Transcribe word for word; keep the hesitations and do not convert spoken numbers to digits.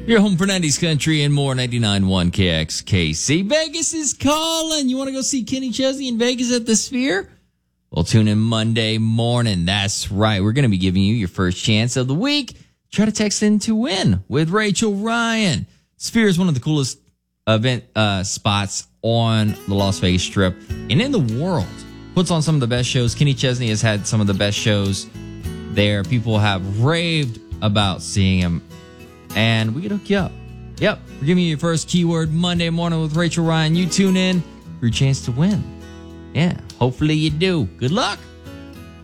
Your home for nineties country and more, ninety-nine point one K X K C. Vegas is calling. You want to go see Kenny Chesney in Vegas at the Sphere? Well, tune in Monday morning. That's right. We're going to be giving you your first chance of the week. Try to text in to win with Rachel Ryan. Sphere is one of the coolest event uh, spots on the Las Vegas Strip and in the world. Puts on some of the best shows. Kenny Chesney has had some of the best shows there. People have raved about seeing him. And we can hook you up. Yep. We're giving you your first keyword Monday morning with Rachel Ryan. You tune in for your chance to win. Yeah. Hopefully you do. Good luck.